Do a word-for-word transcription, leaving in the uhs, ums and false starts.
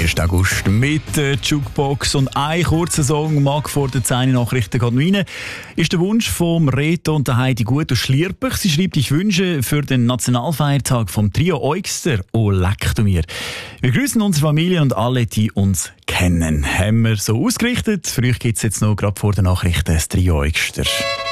ersten August mit der Jukebox und ein kurzer Song mag vor den zehn Nachrichten gerade noch rein. Ist der Wunsch vom Reto und der Heidi Gut aus Schlierbach. Sie schreibt, ich wünsche für den Nationalfeiertag vom Trio Eugster «Oh leck du mir». Wir grüßen unsere Familie und alle, die uns kennen. Haben wir so ausgerichtet. Für euch gibt es jetzt noch gerade vor den Nachrichten das Trio Eugster.